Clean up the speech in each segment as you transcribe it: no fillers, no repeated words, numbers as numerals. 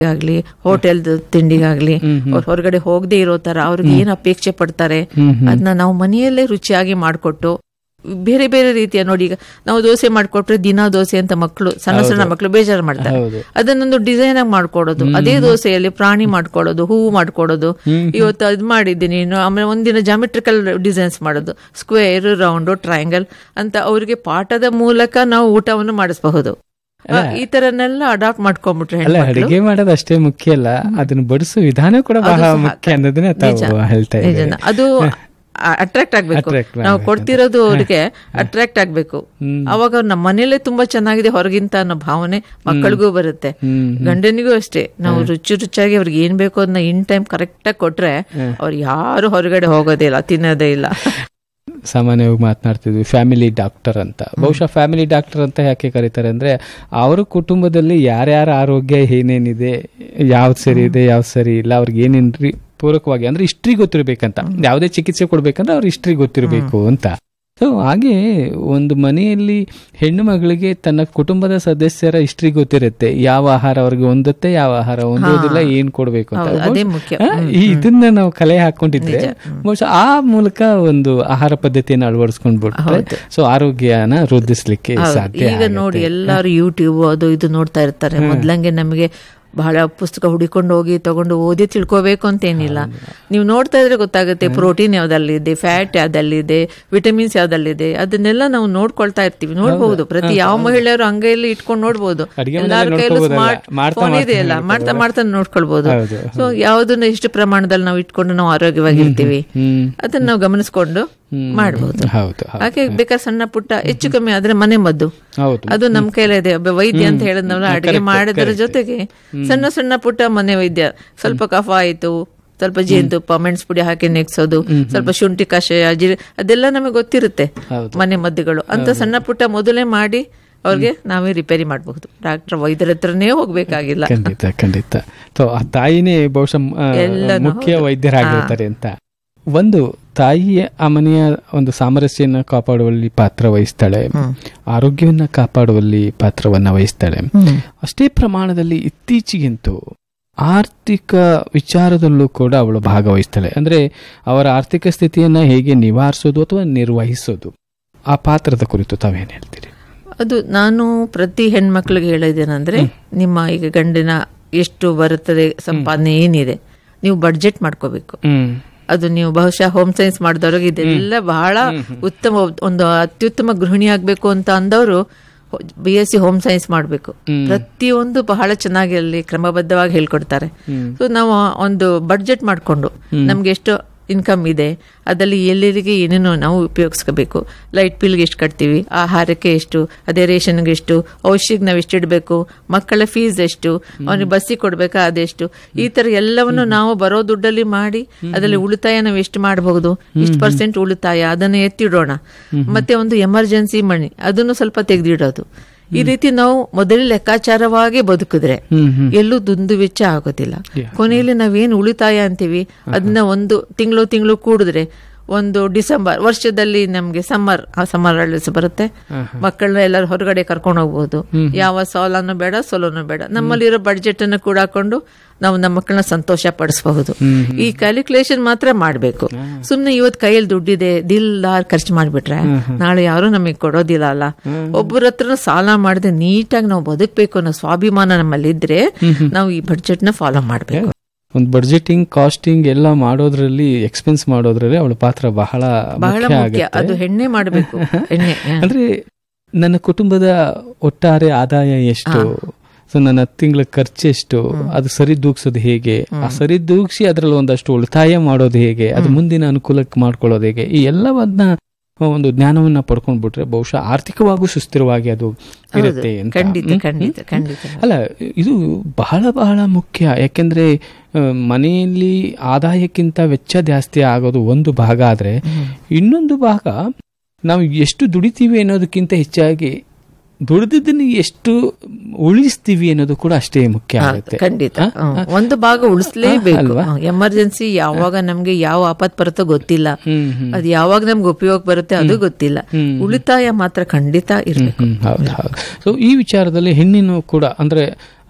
ಆಗ್ಲಿ ಹೋಟೆಲ್ ತಿಂಡಿಗಾಗ್ಲಿ ಅವ್ರು ಹೊರಗಡೆ ಹೋಗದೆ ಇರೋ ತರ ಅವ್ರಿಗೆ ಏನ್ ಅಪೇಕ್ಷೆ ಪಡ್ತಾರೆ ಅದನ್ನ ನಾವು ಮನೆಯಲ್ಲೇ ರುಚಿಯಾಗಿ ಮಾಡಿಕೊಟ್ಟು ಬೇರೆ ಬೇರೆ ರೀತಿಯ ನೋಡಿ, ಈಗ ನಾವು ದೋಸೆ ಮಾಡ್ಕೊಟ್ರೆ ದಿನಾ ದೋಸೆ ಅಂತ ಮಕ್ಕಳು ಸಣ್ಣ ಸಣ್ಣ ಮಕ್ಕಳು ಬೇಜಾರು ಮಾಡ್ತಾರೆ. ಅದನ್ನೊಂದು ಡಿಸೈನ್ ಆಗಿ ಮಾಡ್ಕೊಡೋದು, ಅದೇ ದೋಸೆಯಲ್ಲಿ ಪ್ರಾಣಿ ಮಾಡ್ಕೊಡೋದು, ಹೂವು ಮಾಡ್ಕೊಡೋದು, ಇವತ್ತು ಅದ್ ಮಾಡಿದ್ದೀನಿ, ಆಮೇಲೆ ಒಂದಿನ ಜಾಮೆಟ್ರಿಕಲ್ ಡಿಸೈನ್ಸ್ ಮಾಡೋದು, ಸ್ಕ್ವೇರ್, ರೌಂಡ್, ಟ್ರಯಾಂಗಲ್ ಅಂತ ಅವ್ರಿಗೆ ಪಾಠದ ಮೂಲಕ ನಾವು ಊಟವನ್ನು ಮಾಡಿಸಬಹುದು. ಈ ತರನೆಲ್ಲ ಅಡಾಪ್ಟ್ ಮಾಡ್ಕೊಂಡ್ಬಿಟ್ರೆ ಅಡಿಗೆ ಮಾಡೋದು ಅಷ್ಟೇ ಮುಖ್ಯ ಅಲ್ಲ, ಅದನ್ನ ಬಡಿಸೋ ವಿಧಾನ ಕೂಡ ಬಹಳ ಮುಖ್ಯ ಅನ್ನೋದನ್ನ ಹೇಳ್ತಾ ಇದ್ದೀನಿ. ಅದು ಅಟ್ರಾಕ್ಟ್ ಆಗ್ಬೇಕು, ನಾವು ಕೊಡ್ತಿರೋದು ಅವ್ರಿಗೆ ಅಟ್ರಾಕ್ಟ್ ಆಗ್ಬೇಕು. ಅವಾಗ ನಮ್ಮ ಮನೇಲೆ ತುಂಬಾ ಚೆನ್ನಾಗಿದೆ ಹೊರಗಿಂತ ಅನ್ನೋ ಭಾವನೆ ಮಕ್ಕಳಿಗೂ ಬರುತ್ತೆ, ಗಂಡನಿಗೂ ಅಷ್ಟೇ. ನಾವು ರುಚಿಯಾಗಿ ಅವ್ರಿಗೆ ಏನ್ ಬೇಕು ಅದನ್ನ ಇನ್ ಟೈಮ್ ಕರೆಕ್ಟ್ ಆಗಿ ಕೊಟ್ರೆ ಅವ್ರು ಯಾರು ಹೊರಗಡೆ ಹೋಗೋದೇ ಇಲ್ಲ, ತಿನ್ನೋದೇ ಇಲ್ಲ. ಸಾಮಾನ್ಯವಾಗಿ ಮಾತನಾಡ್ತಿದ್ವಿ ಫ್ಯಾಮಿಲಿ ಡಾಕ್ಟರ್ ಅಂತ. ಬಹುಶಃ ಫ್ಯಾಮಿಲಿ ಡಾಕ್ಟರ್ ಅಂತ ಯಾಕೆ ಕರೀತಾರೆ ಅಂದ್ರೆ ಅವರ ಕುಟುಂಬದಲ್ಲಿ ಯಾರ್ಯಾರ ಆರೋಗ್ಯ ಏನೇನಿದೆ, ಯಾವ್ದು ಸರಿ ಇದೆ ಯಾವ್ದು ಸರಿ ಇಲ್ಲ, ಅವ್ರಿಗೆ ಏನೇನ್ರಿ ಪೂರಕವಾಗಿ ಅಂದ್ರೆ ಹಿಸ್ಟ್ರಿ ಗೊತ್ತಿರ್ಬೇಕಂತ, ಯಾವುದೇ ಚಿಕಿತ್ಸೆ ಕೊಡ್ಬೇಕಂದ್ರೆ ಅವ್ರ ಹಿಸ್ಟ್ರಿ ಗೊತ್ತಿರಬೇಕು ಅಂತ. ಸೊ ಹಾಗೆ ಒಂದು ಮನೆಯಲ್ಲಿ ಹೆಣ್ಣು ಮಗಳಿಗೆ ತನ್ನ ಕುಟುಂಬದ ಸದಸ್ಯರ ಹಿಸ್ಟ್ರಿ ಗೊತ್ತಿರುತ್ತೆ, ಯಾವ ಆಹಾರ ಅವ್ರಿಗೆ ಹೊಂದುತ್ತೆ, ಯಾವ ಆಹಾರ ಹೊಂದೋದಿಲ್ಲ, ಏನ್ ಕೊಡ್ಬೇಕು ಅಂತ. ಇದನ್ನ ನಾವು ಕಲೆ ಹಾಕೊಂಡಿದ್ರೆ ಬಹುಶಃ ಆ ಮೂಲಕ ಒಂದು ಆಹಾರ ಪದ್ಧತಿಯನ್ನು ಅಳವಡಿಸ್ಕೊಂಡ್ಬಿಟ್ಟು ಸೊ ಆರೋಗ್ಯನ ವೃದ್ಧಿಸ್ಲಿಕ್ಕೆ ಸಾಧ್ಯ. ಈಗ ನೋಡಿ ಎಲ್ಲಾರು ಯೂಟ್ಯೂಬ್ ಅದು ಇದು ನೋಡ್ತಾ ಇರ್ತಾರೆ. ಮೊದ್ಲಂಗೆ ನಮಗೆ ಬಹಳ ಪುಸ್ತಕ ಹುಡಿಕೊಂಡು ಹೋಗಿ ತಗೊಂಡು ಓದಿ ತಿಳ್ಕೋಬೇಕು ಅಂತೇನಿಲ್ಲ. ನೀವು ನೋಡ್ತಾ ಇದ್ರೆ ಗೊತ್ತಾಗುತ್ತೆ ಪ್ರೋಟೀನ್ ಯಾವ್ದಲ್ಲಿದೆ, ಫ್ಯಾಟ್ ಯಾವ್ದಲ್ಲಿದೆ, ವಿಟಮಿನ್ಸ್ ಯಾವ್ದಲ್ಲಿದೆ, ಅದನ್ನೆಲ್ಲ ನಾವು ನೋಡ್ಕೊಳ್ತಾ ಇರ್ತೀವಿ. ನೋಡ್ಬಹುದು, ಪ್ರತಿ ಯಾವ ಮಹಿಳೆಯರು ಅಂಗೈಯಲ್ಲಿ ಇಟ್ಕೊಂಡು ನೋಡ್ಬೋದು, ಎಲ್ಲಾರ ಕೈಯಲ್ಲೂ ಸ್ಮಾರ್ಟ್ ಫೋನ್ ಇದೆಯಲ್ಲ, ಮಾಡ್ತಾ ಮಾಡ್ತಾ ನೋಡ್ಕೊಳ್ಬಹುದು. ಸೊ ಯಾವ್ದನ್ನ ಎಷ್ಟು ಪ್ರಮಾಣದಲ್ಲಿ ನಾವು ಇಟ್ಕೊಂಡು ನಾವು ಆರೋಗ್ಯವಾಗಿರ್ತೀವಿ ಅದನ್ನ ನಾವು ಗಮನಿಸ್ಕೊಂಡು ಮಾಡಬಹುದು. ಹಾಗೆ ಬೇಕಾದ್ರೆ ಸಣ್ಣ ಪುಟ್ಟ ಹೆಚ್ಚು ಕಮ್ಮಿ ಆದ್ರೆ ಮನೆ ಮದ್ದು ಅದು ನಮ್ ಕೈಲೇ ಇದೆ. ವೈದ್ಯ ಅಂತ ಹೇಳಿದ್ನಲ್ಲ, ಅಡಿಗೆ ಮಾಡೋದ್ರ ಜೊತೆಗೆ ಸಣ್ಣ ಸಣ್ಣ ಪುಟ್ಟ ಮನೆ ವೈದ್ಯ, ಸ್ವಲ್ಪ ಕಫ ಆಯ್ತು ಸ್ವಲ್ಪ ಜೇನುತುಪ್ಪ ಮೆಣಸು ಪುಡಿ ಹಾಕಿ ನೆಗ್ಸೋದು, ಸ್ವಲ್ಪ ಶುಂಠಿ ಕಷಾಯ, ಅದೆಲ್ಲ ನಮಗೆ ಗೊತ್ತಿರುತ್ತೆ ಮನೆ ಮದ್ದುಗಳು ಅಂತ. ಸಣ್ಣ ಪುಟ್ಟ ಮೊದಲೇ ಮಾಡಿ ಅವ್ರಿಗೆ ನಾವೇ ರಿಪೇರಿ ಮಾಡಬಹುದು, ಡಾಕ್ಟರ್ ವೈದ್ಯರ ಹತ್ರನೇ ಹೋಗ್ಬೇಕಾಗಿಲ್ಲ. ಖಂಡಿತ ತಾಯಿನೇ ಬಹುಶಃ ಮುಖ್ಯ ವೈದ್ಯರಾಗಿರ್ತಾರೆ ಅಂತ. ಒಂದು ತಾಯಿಯ ಆ ಮನೆಯ ಒಂದು ಸಾಮರಸ್ಯನ ಕಾಪಾಡುವಲ್ಲಿ ಪಾತ್ರ ವಹಿಸ್ತಾಳೆ, ಆರೋಗ್ಯವನ್ನ ಕಾಪಾಡುವಲ್ಲಿ ಪಾತ್ರವನ್ನ ವಹಿಸ್ತಾಳೆ. ಅಷ್ಟೇ ಪ್ರಮಾಣದಲ್ಲಿ ಇತ್ತೀಚೆಗಂತೂ ಆರ್ಥಿಕ ವಿಚಾರದಲ್ಲೂ ಕೂಡ ಅವಳು ಭಾಗವಹಿಸ್ತಾಳೆ. ಅಂದ್ರೆ ಅವರ ಆರ್ಥಿಕ ಸ್ಥಿತಿಯನ್ನ ಹೇಗೆ ನಿವಾರಿಸೋದು ಅಥವಾ ನಿರ್ವಹಿಸೋದು, ಆ ಪಾತ್ರದ ಕುರಿತು ತಾವೇನು ಹೇಳ್ತೀರಿ? ಅದು ನಾನು ಪ್ರತಿ ಹೆಣ್ಮಕ್ಳಿಗೆ ಹೇಳಿದ್ದೇನೆಂದ್ರೆ, ನಿಮ್ಮ ಈಗ ಗಂಡಿನ ಎಷ್ಟು ಬರುತ್ತದೆ ಸಂಪಾದನೆ ಏನಿದೆ ನೀವು ಬಡ್ಜೆಟ್ ಮಾಡ್ಕೋಬೇಕು. ಅದು ನೀವು ಬಹುಶಃ ಹೋಮ್ ಸೈನ್ಸ್ ಮಾಡಿದವ್ರಿಗೆ ಇದೆಲ್ಲ ಬಹಳ ಉತ್ತಮ, ಒಂದು ಅತ್ಯುತ್ತಮ ಗೃಹಿಣಿ ಆಗ್ಬೇಕು ಅಂತ ಅಂದವರು BSc ಹೋಮ್ ಸೈನ್ಸ್ ಮಾಡಬೇಕು. ಪ್ರತಿಯೊಂದು ಬಹಳ ಚೆನ್ನಾಗಿ ಅಲ್ಲಿ ಕ್ರಮಬದ್ಧವಾಗಿ ಹೇಳ್ಕೊಡ್ತಾರೆ. ಸೊ ನಾವು ಒಂದು ಬಡ್ಜೆಟ್ ಮಾಡಿಕೊಂಡು ನಮ್ಗೆ ಎಷ್ಟು ಇನ್ಕಮ್ ಇದೆ, ಅದರಲ್ಲಿ ಎಲ್ಲರಿಗೆ ಏನೇನೋ ನಾವು ಉಪಯೋಗಿಸ್ಕೋಬೇಕು. ಲೈಟ್ ಬಿಲ್ಗೆ ಎಷ್ಟು ಕಟ್ತೀವಿ, ಆಹಾರಕ್ಕೆ ಎಷ್ಟು, ಅದೇ ರೇಷನ್ಗೆ ಎಷ್ಟು, ಔಷಧಿಗೆ ನಾವು ಎಷ್ಟು ಇಡಬೇಕು, ಮಕ್ಕಳ ಫೀಸ್ ಎಷ್ಟು, ಅವನಿಗೆ ಬಸ್ಸಿಗೆ ಕೊಡ್ಬೇಕಾ ಅದೆಷ್ಟು, ಈ ತರ ಎಲ್ಲವನ್ನು ನಾವು ಬರೋ ದುಡ್ಡಲ್ಲಿ ಮಾಡಿ ಅದರಲ್ಲಿ ಉಳಿತಾಯ ನಾವು ಎಷ್ಟು ಮಾಡಬಹುದು, ಇಷ್ಟು % ಉಳಿತಾಯ ಅದನ್ನು ಎತ್ತಿಡೋಣ. ಮತ್ತೆ ಒಂದು ಎಮರ್ಜೆನ್ಸಿ ಮನಿ ಅದನ್ನು ಸ್ವಲ್ಪ ತೆಗೆದಿಡೋದು. ಈ ರೀತಿ ನಾವು ಮೊದಲೇ ಲೆಕ್ಕಾಚಾರವಾಗಿ ಬದುಕಿದ್ರೆ ಎಲ್ಲೂ ದುಂದು ವೆಚ್ಚ ಆಗೋದಿಲ್ಲ. ಕೊನೆಯಲ್ಲಿ ನಾವೇನು ಉಳಿತಾಯ ಅಂತೀವಿ ಅದನ್ನ ಒಂದು ತಿಂಗಳು ಕೂಡಿದ್ರೆ ಒಂದು ಡಿಸೆಂಬರ್ ವರ್ಷದಲ್ಲಿ ನಮ್ಗೆ ಸಮ್ಮರ್ ಹಾಲಿಡೇಸ್ ಬರುತ್ತೆ, ಮಕ್ಕಳನ್ನ ಎಲ್ಲರೂ ಹೊರಗಡೆ ಕರ್ಕೊಂಡು ಹೋಗ್ಬೋದು. ಯಾವ ಸಾಲನೂ ಬೇಡ ಸೋಲನೂ ಬೇಡ, ನಮ್ಮಲ್ಲಿರೋ ಬಡ್ಜೆಟ್ ಅನ್ನು ಕೂಡ ಹಾಕೊಂಡು ನಾವು ನಮ್ಮ ಮಕ್ಕಳನ್ನ ಸಂತೋಷ ಪಡಿಸಬಹುದು. ಈ ಕ್ಯಾಲ್ಕುಲೇಷನ್ ಮಾತ್ರ ಮಾಡಬೇಕು. ಸುಮ್ನೆ ಇವತ್ತು ಕೈಯಲ್ಲಿ ದುಡ್ಡಿದೆ ದಿಲ್ದಾರ್ ಖರ್ಚು ಮಾಡಿಬಿಟ್ರೆ ನಾಳೆ ಯಾರು ನಮಗೆ ಕೊಡೋದಿಲ್ಲ ಅಲ್ಲ. ಒಬ್ಬರ ಹತ್ರ ಸಾಲ ಮಾಡದೆ ನೀಟಾಗಿ ನಾವು ಬದುಕಬೇಕು ಅನ್ನೋ ಸ್ವಾಭಿಮಾನ ನಮ್ಮಲ್ಲಿ ಇದ್ರೆ ನಾವು ಈ ಬಡ್ಜೆಟ್ ನ ಫಾಲೋ ಮಾಡಬೇಕು. ಒಂದು ಬಡ್ಜೆಟಿಂಗ್ ಕಾಸ್ಟಿಂಗ್ ಎಲ್ಲ ಮಾಡೋದ್ರಲ್ಲಿ ಎಕ್ಸ್ಪೆನ್ಸ್ ಮಾಡೋದ್ರಲ್ಲಿ ಅವಳ ಪಾತ್ರ ಬಹಳ ಮುಖ್ಯ. ಅದು ಹೆಣ್ಣೆ ಮಾಡಬೇಕು. ಅಂದ್ರೆ ನನ್ನ ಕುಟುಂಬದ ಒಟ್ಟಾರೆ ಆದಾಯ ಎಷ್ಟು, ಸೊ ನನ್ನ ತಿಂಗಳ ಖರ್ಚು ಎಷ್ಟು, ಅದು ಸರಿದೂಗ್ಸೋದು ಹೇಗೆ, ಆ ಸರಿದೂಗಿಸಿ ಅದರಲ್ಲಿ ಒಂದಷ್ಟು ಉಳಿತಾಯ ಮಾಡೋದು ಹೇಗೆ, ಅದು ಮುಂದಿನ ಅನುಕೂಲಕ್ಕೆ ಮಾಡ್ಕೊಳ್ಳೋದು ಹೇಗೆ, ಈ ಎಲ್ಲವನ್ನ ಒಂದು ಜ್ಞಾನವನ್ನ ಪಡ್ಕೊಂಡ್ಬಿಟ್ರೆ ಬಹುಶಃ ಆರ್ಥಿಕವಾಗೂ ಸುಸ್ಥಿರವಾಗಿ ಅದು ಇರುತ್ತೆ ಅಂತ. ಅಲ್ಲ, ಇದು ಬಹಳ ಬಹಳ ಮುಖ್ಯ. ಯಾಕೆಂದ್ರೆ ಮನೆಯಲ್ಲಿ ಆದಾಯಕ್ಕಿಂತ ವೆಚ್ಚ ಜಾಸ್ತಿ ಆಗೋದು ಒಂದು ಭಾಗ ಆದ್ರೆ, ಇನ್ನೊಂದು ಭಾಗ ನಾವು ಎಷ್ಟು ದುಡಿತೀವಿ ಅನ್ನೋದಕ್ಕಿಂತ ಹೆಚ್ಚಾಗಿ ದುಡಿದನ್ನ ಎಷ್ಟು ಉಳಿಸ್ತೀವಿ ಅನ್ನೋದು ಕೂಡ ಅಷ್ಟೇ ಮುಖ್ಯ ಆಗುತ್ತೆ. ಖಂಡಿತ ಒಂದು ಭಾಗ ಉಳಿಸ್ಲೇಬೇಕು. ಎಮರ್ಜೆನ್ಸಿ ಯಾವಾಗ ನಮ್ಗೆ ಯಾವ ಆಪತ್ ಬರುತ್ತೋ ಗೊತ್ತಿಲ್ಲ, ಅದು ಯಾವಾಗ ನಮ್ಗೆ ಉಪಯೋಗ ಬರುತ್ತೆ ಅದು ಗೊತ್ತಿಲ್ಲ. ಉಳಿತಾಯ ಮಾತ್ರ ಖಂಡಿತ ಇರಬೇಕು. ಹೌದು. ಸೊ ಈ ವಿಚಾರದಲ್ಲಿ ಹೆಣ್ಣಿನ ಕೂಡ ಅಂದ್ರೆ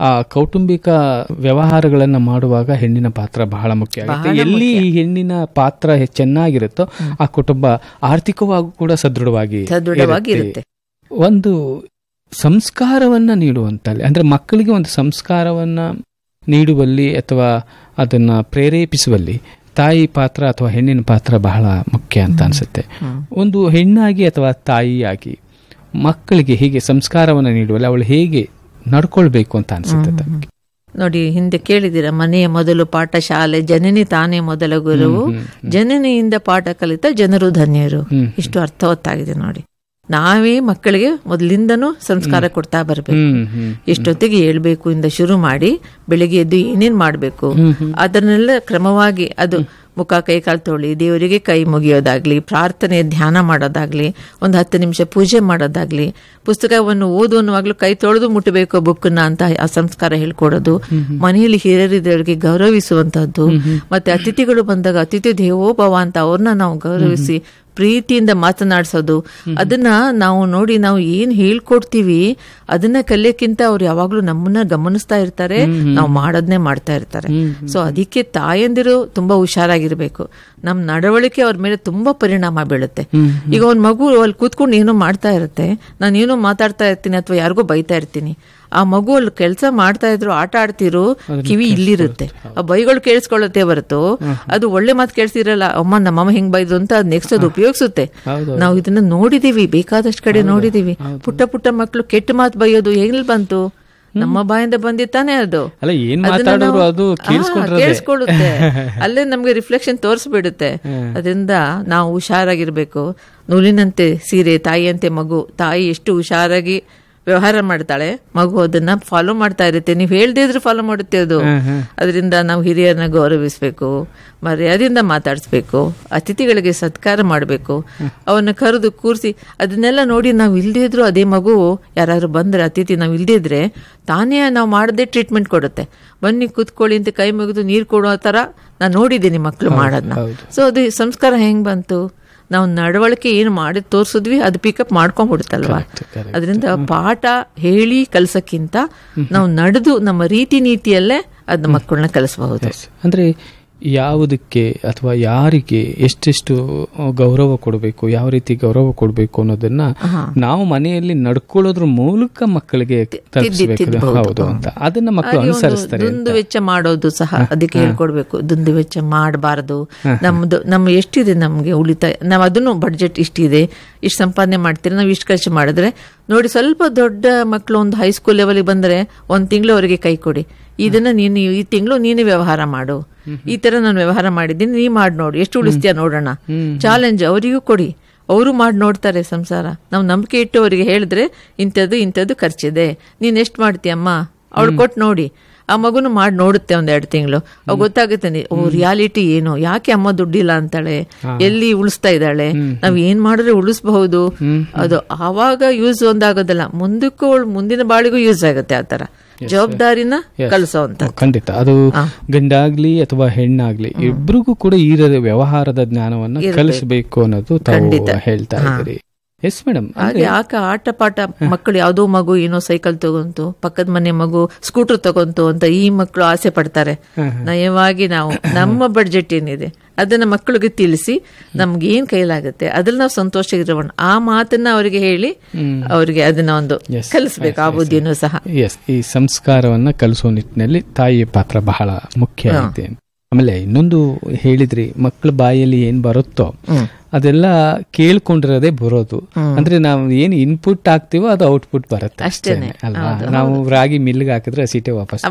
ಆ ಕೌಟುಂಬಿಕ ವ್ಯವಹಾರಗಳನ್ನ ಮಾಡುವಾಗ ಹೆಣ್ಣಿನ ಪಾತ್ರ ಬಹಳ ಮುಖ್ಯ ಆಗುತ್ತೆ. ಎಲ್ಲಿ ಈ ಹೆಣ್ಣಿನ ಪಾತ್ರ ಚೆನ್ನಾಗಿರುತ್ತೋ ಆ ಕುಟುಂಬ ಆರ್ಥಿಕವಾಗಿ ಕೂಡ ಸದೃಢವಾಗಿ ಇರುತ್ತೆ. ಒಂದು ಸಂಸ್ಕಾರವನ್ನ ನೀಡುವಂತಲ್ಲಿ ಅಂದ್ರೆ ಮಕ್ಕಳಿಗೆ ಒಂದು ಸಂಸ್ಕಾರವನ್ನ ನೀಡುವಲ್ಲಿ ಅಥವಾ ಅದನ್ನ ಪ್ರೇರೇಪಿಸುವಲ್ಲಿ ತಾಯಿ ಪಾತ್ರ ಅಥವಾ ಹೆಣ್ಣಿನ ಪಾತ್ರ ಬಹಳ ಮುಖ್ಯ ಅಂತ ಅನ್ಸುತ್ತೆ. ಒಂದು ಹೆಣ್ಣಾಗಿ ಅಥವಾ ತಾಯಿಯಾಗಿ ಮಕ್ಕಳಿಗೆ ಹೀಗೆ ಸಂಸ್ಕಾರವನ್ನು ನೀಡುವಲ್ಲಿ ಅವಳು ಹೇಗೆ ನಡ್ಕೊಳ್ಬೇಕು ಅಂತ ಅನ್ಸುತ್ತೆ ತಮಗೆ? ನೋಡಿ, ಹಿಂದೆ ಕೇಳಿದಿರ, ಮನೆಯ ಮೊದಲು ಪಾಠ ಶಾಲೆ, ಜನನಿ ತಾನೇ ಮೊದಲ ಗುರುವು, ಜನನಿಯಿಂದ ಪಾಠ ಕಲಿತ ಜನರು ಧನ್ಯರು. ಇಷ್ಟು ಅರ್ಥವತ್ತಾಗಿದೆ ನೋಡಿ. ನಾವೇ ಮಕ್ಕಳಿಗೆ ಮೊದಲಿಂದನೂ ಸಂಸ್ಕಾರ ಕೊಡ್ತಾ ಬರಬೇಕು. ಎಷ್ಟೊತ್ತಿಗೆ ಹೇಳ್ಬೇಕು ಇಂದ ಶುರು ಮಾಡಿ ಬೆಳಿಗ್ಗೆ ಎದ್ದು ಏನೇನ್ ಮಾಡ್ಬೇಕು ಅದನ್ನೆಲ್ಲ ಕ್ರಮವಾಗಿ, ಅದು ಮುಖ ಕೈ ಕಾಲು ತೊಳಿ, ದೇವರಿಗೆ ಕೈ ಮುಗಿಯೋದಾಗ್ಲಿ, ಪ್ರಾರ್ಥನೆ ಧ್ಯಾನ ಮಾಡೋದಾಗ್ಲಿ, ಒಂದು 10 ನಿಮಿಷ ಪೂಜೆ ಮಾಡೋದಾಗ್ಲಿ, ಪುಸ್ತಕವನ್ನು ಓದುವನ್ನುವಾಗ್ಲೂ ಕೈ ತೊಳೆದು ಮುಟ್ಟಬೇಕು ಬುಕ್ಕನ್ನ ಅಂತ ಆ ಸಂಸ್ಕಾರ ಹೇಳ್ಕೊಡೋದು, ಮನೆಯಲ್ಲಿ ಹಿರಿಯರಿದ್ದವರಿಗೆ ಗೌರವಿಸುವಂತಹದ್ದು, ಮತ್ತೆ ಅತಿಥಿಗಳು ಬಂದಾಗ ಅತಿಥಿ ದೇವೋಭವ ಅಂತ ಅವ್ರನ್ನ ನಾವು ಗೌರವಿಸಿ ಪ್ರೀತಿಯಿಂದ ಮಾತನಾಡಿಸೋದು. ಅದನ್ನ ನಾವು ನೋಡಿ, ನಾವು ಏನ್ ಹೇಳ್ಕೊಡ್ತೀವಿ ಅದನ್ನ ಕಲಿಯಕ್ಕಿಂತ ಅವ್ರು ಯಾವಾಗ್ಲೂ ನಮ್ಮನ್ನ ಗಮನಿಸ್ತಾ ಇರ್ತಾರೆ, ನಾವು ಮಾಡೋದನ್ನೇ ಮಾಡ್ತಾ ಇರ್ತಾರೆ. ಸೊ ಅದಕ್ಕೆ ತಾಯಂದಿರು ತುಂಬಾ ಹುಷಾರಾಗಿರ್ಬೇಕು. ನಮ್ ನಡವಳಿಕೆ ಅವ್ರ ಮೇಲೆ ತುಂಬಾ ಪರಿಣಾಮ ಬೀಳುತ್ತೆ. ಈಗ ಒಂದ್ ಮಗು ಅಲ್ಲಿ ಕೂತ್ಕೊಂಡು ಏನೋ ಮಾಡ್ತಾ ಇರುತ್ತೆ, ನಾನು ಏನೋ ಮಾತಾಡ್ತಾ ಇರ್ತೀನಿ ಅಥವಾ ಯಾರಿಗೋ ಬೈತಾ ಇರ್ತೀನಿ, ಆ ಮಗು ಅಲ್ಲಿ ಕೆಲಸ ಮಾಡ್ತಾ ಇದ್ರು, ಆಟ ಆಡ್ತಿರೋ, ಕಿವಿ ಇಲ್ಲಿರುತ್ತೆ, ಆ ಬೈಗಳು ಕೇಳಿಸ್ಕೊಳ್ಳುತ್ತೆ ಹೊರತು ಅದು ಒಳ್ಳೆ ಮಾತು ಕೇಳಿಸಿರಲ್ಲ. ಅಮ್ಮ ನಮ್ಮಮ್ಮ ಹಿಂಗ್ ಬೈದ್ರು ಅಂತ ಅದ್ ನೆಕ್ಸ್ಟ್ ಅದು ಉಪಯೋಗಿಸುತ್ತೆ. ನಾವು ಇದನ್ನ ನೋಡಿದೀವಿ, ಬೇಕಾದಷ್ಟು ಕಡೆ ನೋಡಿದೀವಿ. ಪುಟ್ಟ ಪುಟ್ಟ ಮಕ್ಕಳು ಕೆಟ್ಟ ಮಾತು ಬೈಯೋದು ಹೆಂಗ್ ಬಂತು? ನಮ್ಮ ಬಾಯಿಂದ ಬಂದಿತ್ತಾನೆ ಅದು. ಕೇಳಿಸ್ಕೊಳ್ಳುತ್ತೆ, ಅಲ್ಲೇ ನಮ್ಗೆ ರಿಫ್ಲೆಕ್ಷನ್ ತೋರಿಸ್ಬಿಡುತ್ತೆ. ಅದರಿಂದ ನಾವು ಹುಷಾರಾಗಿರ್ಬೇಕು. ನೂಲಿನಂತೆ ಸೀರೆ, ತಾಯಿಯಂತೆ ಮಗು. ತಾಯಿ ಎಷ್ಟು ಹುಷಾರಾಗಿ ವ್ಯವಹಾರ ಮಾಡ್ತಾಳೆ, ಮಗು ಅದನ್ನ ಫಾಲೋ ಮಾಡ್ತಾ ಇರುತ್ತೆ. ನೀವು ಹೇಳ್ದೇ ಇದ್ರೆ ಫಾಲೋ ಮಾಡುತ್ತೆ ಅದು. ಅದರಿಂದ ನಾವು ಹಿರಿಯರನ್ನ ಗೌರವಿಸ್ಬೇಕು, ಮರ್ಯಾದೆಯಿಂದ ಮಾತಾಡಿಸ್ಬೇಕು, ಅತಿಥಿಗಳಿಗೆ ಸತ್ಕಾರ ಮಾಡಬೇಕು, ಅವನ್ನ ಕರೆದು ಕೂರಿಸಿ. ಅದನ್ನೆಲ್ಲ ನೋಡಿ ನಾವು ಇಲ್ದೇ ಇದ್ರು ಅದೇ ಮಗು ಯಾರು ಬಂದ್ರೆ ಅತಿಥಿ ನಾವು ಇಲ್ದೇ ಇದ್ರೆ ತಾನೇ ನಾವು ಮಾಡದೆ ಟ್ರೀಟ್ಮೆಂಟ್ ಕೊಡುತ್ತೆ. ಬನ್ನಿ ಕೂತ್ಕೊಳ್ಳಿ ಅಂತ ಕೈ ಮುಗಿದು ನೀರು ಕೊಡೋ ತರ ನಾನು ನೋಡಿದ್ದೀನಿ ಮಕ್ಕಳು ಮಾಡೋದನ್ನ. ಸೊ ಅದು ಸಂಸ್ಕಾರ ಹೆಂಗ್ ಬಂತು? ನಾವು ನಡವಳಿಕೆ ಏನು ಮಾಡಿ ತೋರ್ಸಿದ್ವಿ ಅದು ಪಿಕಪ್ ಮಾಡ್ಕೊಂಡ್ಬಿಡುತ್ತಲ್ವಾ. ಅದರಿಂದ ಪಾಠ ಹೇಳಿ ಕಲ್ಸಕ್ಕಿಂತ ನಾವು ನಡೆದು ನಮ್ಮ ರೀತಿ ನೀತಿಯಲ್ಲೇ ಅದನ್ನ ಮಕ್ಕಳನ್ನ ಕಲಿಸಬಹುದು. ಅಂದ್ರೆ ಯಾವುದಕ್ಕೆ ಅಥವಾ ಯಾರಿಗೆ ಎಷ್ಟೆಷ್ಟು ಗೌರವ ಕೊಡಬೇಕು, ಯಾವ ರೀತಿ ಗೌರವ ಕೊಡಬೇಕು ಅನ್ನೋದನ್ನ ನಾವು ಮನೆಯಲ್ಲಿ ನಡ್ಕೊಳ್ಳೋದ್ರ ಮೂಲಕ ಮಕ್ಕಳಿಗೆ ಹೌದು ಅಂತ ಅದನ್ನ ಮಕ್ಕಳು ಅನುಸರಿಸ್ತಾರೆ. ದುಂದು ವೆಚ್ಚ ಮಾಡೋದು ಸಹ ಅದಕ್ಕೆ ಹೇಳ್ಕೊಡ್ಬೇಕು. ದುಂದು ವೆಚ್ಚ ಮಾಡಬಾರದು. ನಮ್ಮ ಎಷ್ಟಿದೆ ನಮ್ಗೆ ಉಳಿತಾಯ, ನಾವು ಅದನ್ನು ಬಡ್ಜೆಟ್ ಇಷ್ಟಿದೆ, ಇಷ್ಟು ಸಂಪಾದನೆ ಮಾಡ್ತೀರಿ, ನಾವು ಇಷ್ಟು ಖರ್ಚು ಮಾಡಿದ್ರೆ ನೋಡಿ. ಸ್ವಲ್ಪ ದೊಡ್ಡ ಮಕ್ಕಳು ಒಂದು ಹೈಸ್ಕೂಲ್ ಲೆವೆಲ್ಗೆ ಬಂದ್ರೆ 1 ತಿಂಗಳು ಅವರಿಗೆ ಕೈ ಕೊಡಿ, ಇದನ್ನ ನೀನು ಈ ತಿಂಗಳು ನೀನೇ ವ್ಯವಹಾರ ಮಾಡು, ಈ ತರ ನಾನು ವ್ಯವಹಾರ ಮಾಡಿದ್ದೀನಿ, ನೀ ಮಾಡಿ ನೋಡು, ಎಷ್ಟು ಉಳಿಸ್ತೀಯ ನೋಡೋಣ. ಚಾಲೆಂಜ್ ಅವರಿಗೂ ಕೊಡಿ, ಅವರು ಮಾಡಿ ನೋಡ್ತಾರೆ ಸಂಸಾರ. ನಾವು ನಂಬಿಕೆ ಇಟ್ಟು ಅವರಿಗೆ ಹೇಳಿದ್ರೆ ಇಂಥದ್ದು ಖರ್ಚಿದೆ, ನೀನ್ ಎಷ್ಟು ಮಾಡ್ತೀಯಮ್ಮ, ಅವಳು ಕೊಟ್ಟು ನೋಡಿ. ಆ ಮಗುನು ಮಾಡಿ ನೋಡುತ್ತೆ 1-2 ತಿಂಗಳು, ಅವ್ ಗೊತ್ತಾಗುತ್ತೆ ರಿಯಾಲಿಟಿ ಏನು, ಯಾಕೆ ಅಮ್ಮ ದುಡ್ಡಿಲ್ಲ ಅಂತಾಳೆ, ಎಲ್ಲಿ ಉಳಿಸ್ತಾ ಇದ್ದಾಳೆ, ನಾವ್ ಏನ್ ಮಾಡಿದ್ರೆ ಉಳಿಸಬಹುದು. ಅದು ಆವಾಗ ಯೂಸ್ ಒಂದಾಗೋದಲ್ಲ, ಮುಂದಕ್ಕೂ ಮುಂದಿನ ಬಾಳಿಗೂ ಯೂಸ್ ಆಗುತ್ತೆ. ಆತರ ಜವಾಬ್ದಾರಿನ ಕಲಿಸೋಂತ. ಖಂಡಿತ ಅದು ಗಂಡಾಗ್ಲಿ ಅಥವಾ ಹೆಣ್ಣಾಗ್ಲಿ ಇಬ್ರಿಗೂ ಕೂಡ ಈ ವ್ಯವಹಾರದ ಜ್ಞಾನವನ್ನ ಕಲಿಸಬೇಕು ಅನ್ನೋದು ತಾವು ಹೇಳ್ತಾ ಇದ್ದೀರಿ. Yes madam. ಹಾಗೆ ಆಟ ಪಾಠ ಮಕ್ಕಳು ಯಾವ್ದೋ ಮಗು ಏನೋ ಸೈಕಲ್ ತಗೊಂತು, ಪಕ್ಕದ ಮನೆ ಮಗು ಸ್ಕೂಟರ್ ತಗೊಂತು ಅಂತ ಈ ಮಕ್ಕಳು ಆಸೆ ಪಡ್ತಾರೆ. ನಯವಾಗಿ ನಾವು ನಮ್ಮ ಬಡ್ಜೆಟ್ ಏನಿದೆ ಅದನ್ನ ಮಕ್ಕಳಿಗೆ ತಿಳಿಸಿ ನಮ್ಗೆ ಏನ್ ಕೈಲಾಗುತ್ತೆ ಅದ್ರಲ್ಲಿ ನಾವು ಸಂತೋಷ ಇರೋಣ. ಆ ಮಾತನ್ನ ಅವರಿಗೆ ಹೇಳಿ ಅವರಿಗೆ ಅದನ್ನ ಒಂದು ಕಲಿಸ್ಬೇಕು, ಆ ಬುದ್ಧಿನೂ ಸಹ. ಈ ಸಂಸ್ಕಾರವನ್ನ ಕಲಿಸೋ ನಿಟ್ಟಿನಲ್ಲಿ ತಾಯಿಯ ಪಾತ್ರ ಬಹಳ ಮುಖ್ಯ ಆಗಿದೆ. ಆಮೇಲೆ ಇನ್ನೊಂದು ಹೇಳಿದ್ರಿ, ಮಕ್ಕಳ ಬಾಯಲ್ಲಿ ಏನ್ ಬರುತ್ತೋ ಅದೆಲ್ಲ ಕೇಳ್ಕೊಂಡಿರೋದೇ ಬರೋದು. ಅಂದ್ರೆ ನಾವು ಏನ್ ಇನ್ಪುಟ್ ಹಾಕ್ತಿವೋ ಅದು ಔಟ್ಪುಟ್ ಬರುತ್ತೆ ಅಷ್ಟೇ ಅಲ್ವಾ. ನಾವು ರಾಗಿ ಮಿಲ್ಗೆ ಹಾಕಿದ್ರೆ ಹಸೀಟೆ ವಾಪಸ್.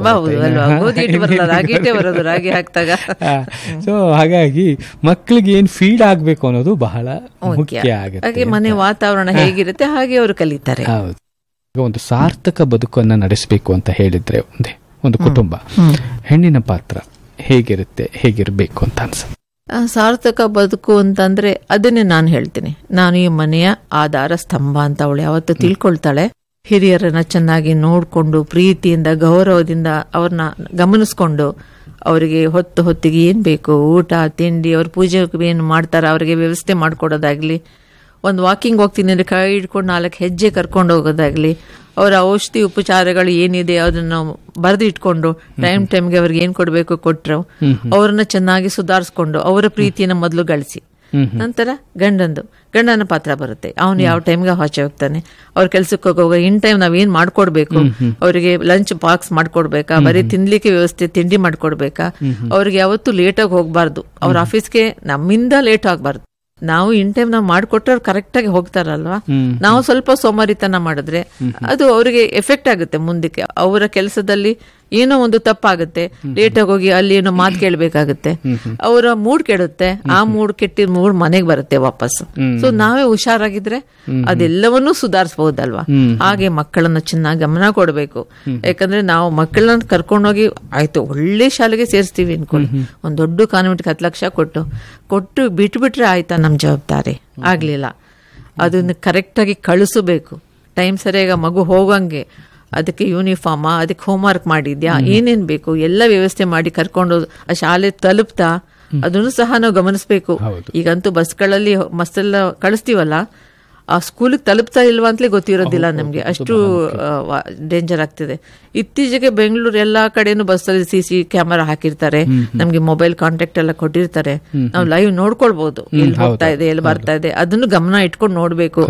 ಸೊ ಹಾಗಾಗಿ ಮಕ್ಕಳಿಗೆ ಏನ್ ಫೀಡ್ ಆಗ್ಬೇಕು ಅನ್ನೋದು ಬಹಳ ಮುಖ್ಯ ಆಗುತ್ತೆ. ಮನೆ ವಾತಾವರಣ ಹೇಗಿರುತ್ತೆ ಹಾಗೆ ಅವರು ಕಲಿತಾರೆ. ಹೌದು. ಒಂದು ಸಾರ್ಥಕ ಬದುಕನ್ನ ನಡೆಸಬೇಕು ಅಂತ ಹೇಳಿದ್ರೆ ಒಂದು ಕುಟುಂಬ, ಹೆಣ್ಣಿನ ಪಾತ್ರ ಹೇಗಿರಬೇಕು ಅಂತ ಅನ್ಸುತ್ತೆ? ಸಾರ್ಥಕ ಬದುಕು ಅಂತಂದ್ರೆ ಅದನ್ನೇ ನಾನು ಹೇಳ್ತೀನಿ. ನಾನು ಈ ಮನೆಯ ಆಧಾರ ಸ್ತಂಭ ಅಂತ ಅವಳು ಯಾವತ್ತು ತಿಳ್ಕೊಳ್ತಾಳೆ. ಹಿರಿಯರನ್ನ ಚೆನ್ನಾಗಿ ನೋಡ್ಕೊಂಡು ಪ್ರೀತಿಯಿಂದ ಗೌರವದಿಂದ ಅವ್ರನ್ನ ಗಮನಿಸ್ಕೊಂಡು ಅವರಿಗೆ ಹೊತ್ತಿಗೆ ಏನ್ ಬೇಕು ಊಟ ತಿಂಡಿ, ಅವ್ರ ಪೂಜೆ ಏನು ಮಾಡ್ತಾರ ಅವರಿಗೆ ವ್ಯವಸ್ಥೆ ಮಾಡ್ಕೊಡೋದಾಗ್ಲಿ, ಒಂದು ವಾಕಿಂಗ್ ಹೋಗ್ತೀನಿ ಅಂದ್ರೆ ಕೈ ಹಿಡ್ಕೊಂಡು 4 ಹೆಜ್ಜೆ ಕರ್ಕೊಂಡು ಹೋಗೋದಾಗ್ಲಿ, ಅವರ ಔಷಧಿ ಉಪಚಾರಗಳು ಏನಿದೆ ಅದನ್ನ ಬರೆದು ಇಟ್ಕೊಂಡು ಟೈಮ್ಗೆ ಅವ್ರಿಗೆ ಏನ್ ಕೊಡ್ಬೇಕು ಕೊಟ್ರು, ಅವ್ರನ್ನ ಚೆನ್ನಾಗಿ ಸುಧಾರಿಸ್ಕೊಂಡು ಅವರ ಪ್ರೀತಿಯನ್ನ ಮೊದಲು ಗಳಿಸಿ, ನಂತರ ಗಂಡನ ಪಾತ್ರ ಬರುತ್ತೆ. ಅವನು ಯಾವ ಟೈಮ್ಗೆ ಆಚೆ ಹೋಗ್ತಾನೆ, ಅವ್ರ ಕೆಲ್ಸಕ್ಕೆ ಹೋಗುವಾಗ ಇನ್ ಟೈಮ್ ನಾವೇನ್ ಮಾಡ್ಕೊಡ್ಬೇಕು, ಅವರಿಗೆ ಲಂಚ್ ಬಾಕ್ಸ್ ಮಾಡ್ಕೊಡ್ಬೇಕಾ, ಬರೀ ತಿನ್ಲಿಕ್ಕೆ ವ್ಯವಸ್ಥೆ ತಿಂಡಿ ಮಾಡ್ಕೊಡ್ಬೇಕಾ, ಅವ್ರಿಗೆ ಯಾವತ್ತೂ ಲೇಟಾಗಿ ಹೋಗ್ಬಾರ್ದು, ಅವ್ರ ಆಫೀಸ್ಗೆ ನಮ್ಮಿಂದ ಲೇಟ್ ಆಗ್ಬಾರ್ದು. ನಾವು ಇನ್ ಟೈಮ್ ನಾವು ಮಾಡ್ಕೊಟ್ರೆ ಅವ್ರು ಕರೆಕ್ಟ್ ಆಗಿ ಹೋಗ್ತಾರಲ್ವಾ. ನಾವು ಸ್ವಲ್ಪ ಸೋಮಾರಿತನ ಮಾಡಿದ್ರೆ ಅದು ಅವರಿಗೆ ಎಫೆಕ್ಟ್ ಆಗುತ್ತೆ ಮುಂದಕ್ಕೆ. ಅವರ ಕೆಲಸದಲ್ಲಿ ಏನೋ ಒಂದು ತಪ್ಪಾಗುತ್ತೆ, ಲೇಟಾಗಿ ಹೋಗಿ ಅಲ್ಲಿ ಏನೋ ಮಾತು ಕೇಳಬೇಕಾಗುತ್ತೆ, ಅವರ ಮೂಡ್ ಕೆಡುತ್ತೆ, ಆ ಮೂಡ್ ಕೆಟ್ಟಿ ಮೂಡ್ ಮನೆಗೆ ಬರುತ್ತೆ ವಾಪಸ್. ಸೊ ನಾವೇ ಹುಷಾರಾಗಿದ್ರೆ ಅದೆಲ್ಲವನ್ನೂ ಸುಧಾರಿಸಬಹುದಲ್ವಾ. ಹಾಗೆ ಮಕ್ಕಳನ್ನ ಚೆನ್ನಾಗಿ ಗಮನ ಕೊಡಬೇಕು. ಯಾಕಂದ್ರೆ ನಾವು ಮಕ್ಕಳನ್ನ ಕರ್ಕೊಂಡೋಗಿ ಆಯ್ತು ಒಳ್ಳೆ ಶಾಲೆಗೆ ಸೇರಿಸ್ತೀವಿ ಅನ್ಕೊಳ್ಳಿ, ಒಂದ್ ದೊಡ್ಡ ಕಾನ್ವೆಂಟ್ 10 ಲಕ್ಷ ಕೊಟ್ಟು ಬಿಟ್ಬಿಟ್ರೆ ಆಯ್ತಾ ನಮ್ ಜವಾಬ್ದಾರಿ ಆಗ್ಲಿಲ್ಲ. ಅದನ್ನ ಕರೆಕ್ಟಾಗಿ ಕಳಿಸಬೇಕು, ಟೈಮ್ ಸರಿಯಾಗಿ ಮಗು ಹೋಗಂಗೆ, ಅದಕ್ಕೆ ಯೂನಿಫಾರ್ಮ್, ಅದಕ್ಕೆ ಹೋಮ್ವರ್ಕ್ ಮಾಡಿದ್ಯಾ, ಏನೇನ್ ಬೇಕು ಎಲ್ಲ ವ್ಯವಸ್ಥೆ ಮಾಡಿ ಕರ್ಕೊಂಡು ಆ ಶಾಲೆ ತಲುಪ್ತಾ ಅದನ್ನು ಸಹ ನಾವು ಗಮನಿಸಬೇಕು. ಈಗಂತೂ ಬಸ್ಗಳಲ್ಲಿ ಮಸ್ತೆಲ್ಲ ಕಳಿಸ್ತೀವಲ್ಲ, ಆ ಸ್ಕೂಲಿಗೆ ತಲುಪ್ತಾ ಇಲ್ವಾ ಅಂತಲೇ ಗೊತ್ತಿರೋದಿಲ್ಲ ನಮ್ಗೆ, ಅಷ್ಟು ಡೇಂಜರ್ ಆಗ್ತಿದೆ. ಇತ್ತೀಚೆಗೆ ಬೆಂಗಳೂರು ಎಲ್ಲಾ ಕಡೆನೂ ಬಸ್ಸಲ್ಲಿ CC ಕ್ಯಾಮೆರಾ ಹಾಕಿರ್ತಾರೆ, ನಮ್ಗೆ ಮೊಬೈಲ್ ಕಾಂಟ್ಯಾಕ್ಟ್ ಎಲ್ಲ ಕೊಟ್ಟಿರ್ತಾರೆ, ನಾವು ಲೈವ್ ನೋಡ್ಕೊಳ್ಬಹುದು ಎಲ್ಲಿ ಹೋಗ್ತಾ ಇದೆ ಎಲ್ಲಿ ಬರ್ತಾ ಇದೆ, ಅದನ್ನು ಗಮನ ಇಟ್ಕೊಂಡು ನೋಡ್ಬೇಕು.